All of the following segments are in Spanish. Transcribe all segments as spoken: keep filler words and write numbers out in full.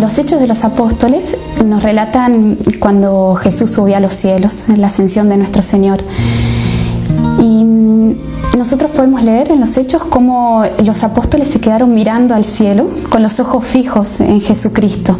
Los Hechos de los Apóstoles nos relatan cuando Jesús subió a los cielos, en la ascensión de nuestro Señor. Y nosotros podemos leer en los Hechos cómo los apóstoles se quedaron mirando al cielo con los ojos fijos en Jesucristo.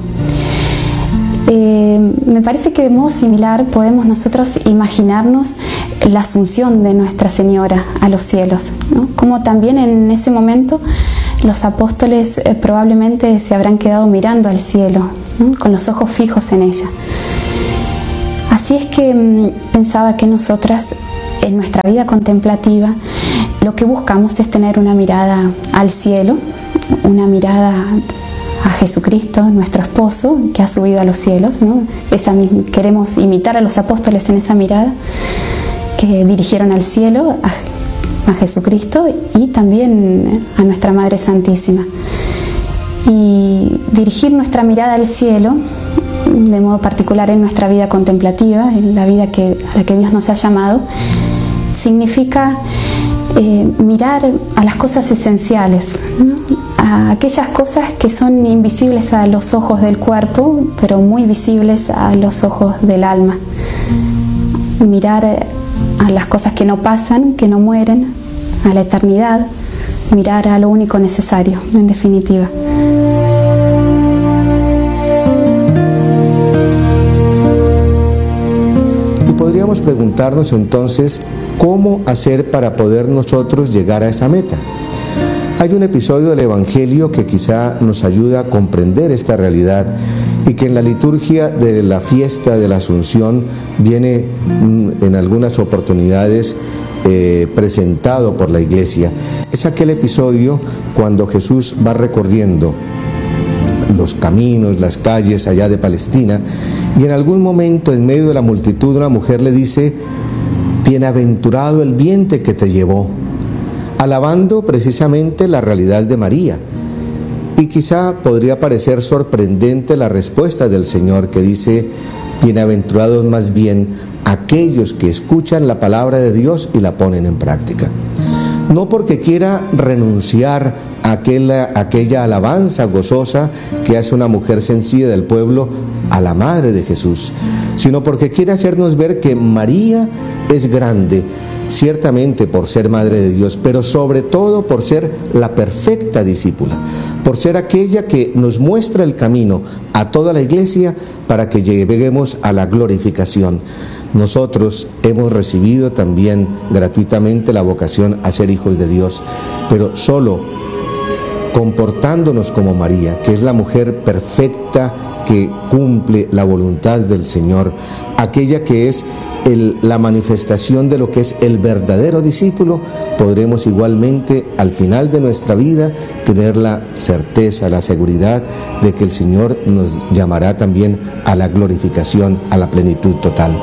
Eh, me parece que de modo similar podemos nosotros imaginarnos la asunción de Nuestra Señora a los cielos, ¿no? Como también en ese momento los apóstoles eh, probablemente se habrán quedado mirando al cielo, ¿no? Con los ojos fijos en ella. Así es que mmm, pensaba que nosotras en nuestra vida contemplativa lo que buscamos es tener una mirada al cielo, una mirada a Jesucristo, nuestro esposo, que ha subido a los cielos, ¿no? Esa misma, queremos imitar a los apóstoles en esa mirada que dirigieron al cielo, a, a Jesucristo y también a nuestra Madre Santísima. Y dirigir nuestra mirada al cielo, de modo particular en nuestra vida contemplativa, en la vida que, a la que Dios nos ha llamado, significa eh, mirar a las cosas esenciales, ¿no? A aquellas cosas que son invisibles a los ojos del cuerpo, pero muy visibles a los ojos del alma. Mirar a las cosas que no pasan, que no mueren, a la eternidad, mirar a lo único necesario, en definitiva. Y podríamos preguntarnos entonces, ¿cómo hacer para poder nosotros llegar a esa meta? Hay un episodio del Evangelio que quizá nos ayuda a comprender esta realidad y que en la liturgia de la fiesta de la Asunción viene en algunas oportunidades eh, presentado por la Iglesia. Es aquel episodio cuando Jesús va recorriendo los caminos, las calles allá de Palestina, y en algún momento en medio de la multitud una mujer le dice: bienaventurado el vientre que te llevó, alabando precisamente la realidad de María. Y quizá podría parecer sorprendente la respuesta del Señor, que dice: bienaventurados más bien aquellos que escuchan la palabra de Dios y la ponen en práctica. No porque quiera renunciar a aquella, aquella alabanza gozosa que hace una mujer sencilla del pueblo a la Madre de Jesús, sino porque quiere hacernos ver que María es grande, ciertamente por ser Madre de Dios, pero sobre todo por ser la perfecta discípula, por ser aquella que nos muestra el camino a toda la Iglesia para que lleguemos a la glorificación. Nosotros hemos recibido también gratuitamente la vocación a ser hijos de Dios, pero solo comportándonos como María, que es la mujer perfecta que cumple la voluntad del Señor, aquella que es el, la manifestación de lo que es el verdadero discípulo, podremos igualmente al final de nuestra vida tener la certeza, la seguridad de que el Señor nos llamará también a la glorificación, a la plenitud total.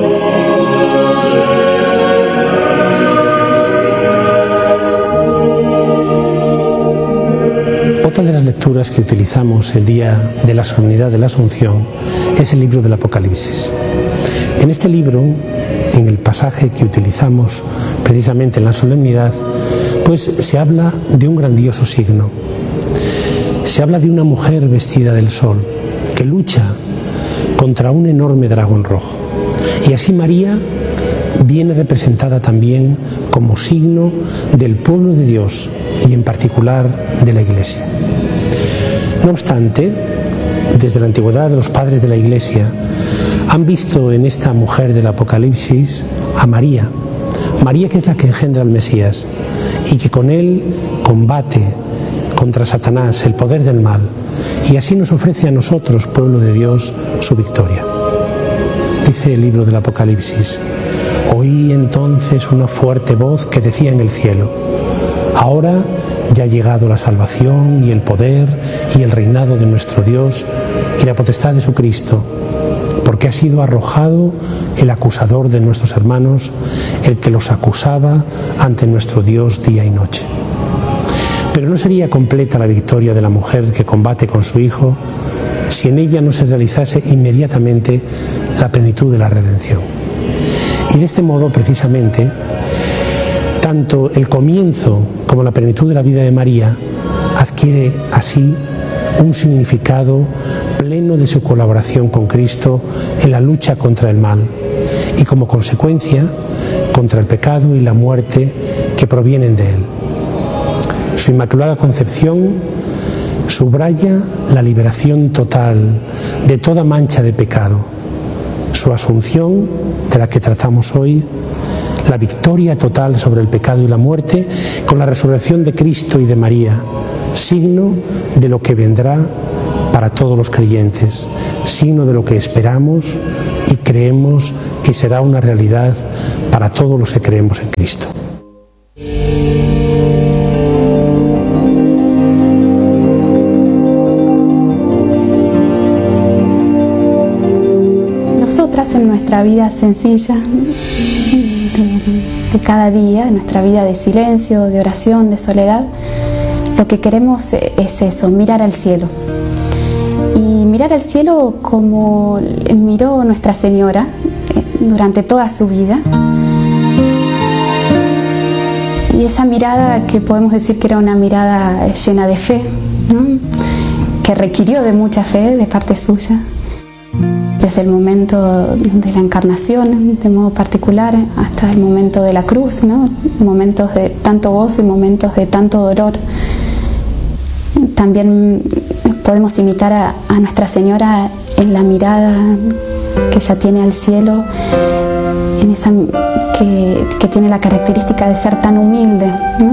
Otra de las lecturas que utilizamos el día de la solemnidad de la Asunción es el libro del Apocalipsis. En este libro, en el pasaje que utilizamos precisamente en la solemnidad, pues se habla de un grandioso signo. Se habla de una mujer vestida del sol que lucha contra un enorme dragón rojo. Y así María viene representada también como signo del pueblo de Dios y en particular de la Iglesia. No obstante, desde la antigüedad los padres de la Iglesia han visto en esta mujer del Apocalipsis a María, María que es la que engendra al Mesías y que con él combate contra Satanás, el poder del mal, y así nos ofrece a nosotros, pueblo de Dios, su victoria. Dice el libro del Apocalipsis: oí entonces una fuerte voz que decía en el cielo: ahora ya ha llegado la salvación y el poder y el reinado de nuestro Dios y la potestad de su Cristo, porque ha sido arrojado el acusador de nuestros hermanos, el que los acusaba ante nuestro Dios día y noche. Pero no sería completa la victoria de la mujer que combate con su Hijo si en ella no se realizase inmediatamente la plenitud de la redención. Y de este modo, precisamente, tanto el comienzo como la plenitud de la vida de María adquiere así un significado pleno de su colaboración con Cristo en la lucha contra el mal y como consecuencia contra el pecado y la muerte que provienen de él. Su Inmaculada Concepción subraya la liberación total de toda mancha de pecado. Su Asunción, de la que tratamos hoy, la victoria total sobre el pecado y la muerte con la resurrección de Cristo y de María, signo de lo que vendrá para todos los creyentes, signo de lo que esperamos y creemos que será una realidad para todos los que creemos en Cristo. Nosotras en nuestra vida sencilla, de cada día, en nuestra vida de silencio, de oración, de soledad, lo que queremos es eso, mirar al cielo. Y mirar al cielo como miró Nuestra Señora durante toda su vida. Y esa mirada que podemos decir que era una mirada llena de fe, ¿no? Que requirió de mucha fe de parte suya. Desde el momento de la encarnación, de modo particular, hasta el momento de la cruz, ¿no? Momentos de tanto gozo y momentos de tanto dolor. También podemos imitar a, a Nuestra Señora en la mirada que ella tiene al cielo, en esa que, que tiene la característica de ser tan humilde, ¿no?